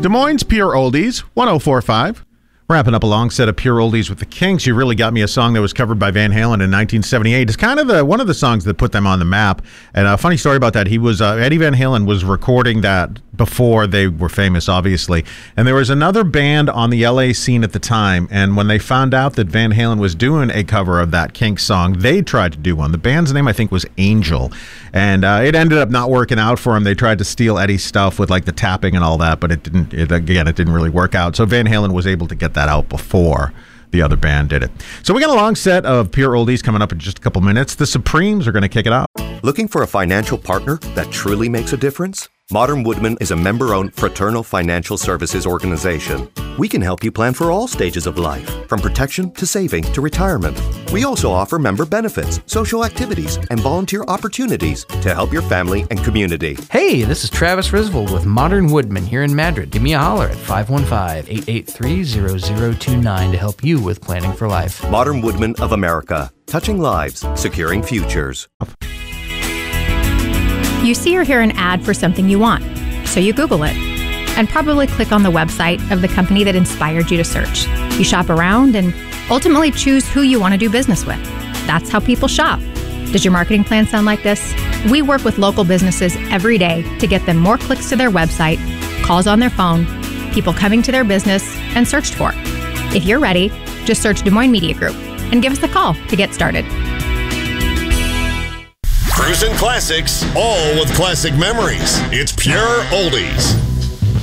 Des Moines Pure Oldies, 104.5. Wrapping up a long set of Pure Oldies with the Kinks. You really got me a song that was covered by Van Halen in 1978. It's kind of one of the songs that put them on the map. And a funny story about that, he was Eddie Van Halen was recording that before they were famous, obviously. And there was another band on the LA scene at the time, and when they found out that Van Halen was doing a cover of that Kinks song, they tried to do one. The band's name, I think, was Angel. And it ended up not working out for them. They tried to steal Eddie's stuff with like the tapping and all that, but it didn't really work out. So Van Halen was able to get that out before the other band did it. So we got a long set of Pure Oldies coming up in just a couple minutes. The Supremes are going to kick it out. Looking for a financial partner that truly makes a difference? Modern Woodmen is a member-owned fraternal financial services organization. We can help you plan for all stages of life, from protection to saving to retirement. We also offer member benefits, social activities, and volunteer opportunities to help your family and community. Hey, this is Travis Risvold with Modern Woodmen here in Madrid. Give me a holler at 515-883-0029 to help you with planning for life. Modern Woodmen of America, touching lives, securing futures. You see or hear an ad for something you want, so you Google it, and probably click on the website of the company that inspired you to search. You shop around and ultimately choose who you want to do business with. That's how people shop. Does your marketing plan sound like this? We work with local businesses every day to get them more clicks to their website, calls on their phone, people coming to their business, and searched for. If you're ready, just search Des Moines Media Group and give us a call to get started. Cruising Classics, all with classic memories. It's Pure Oldies.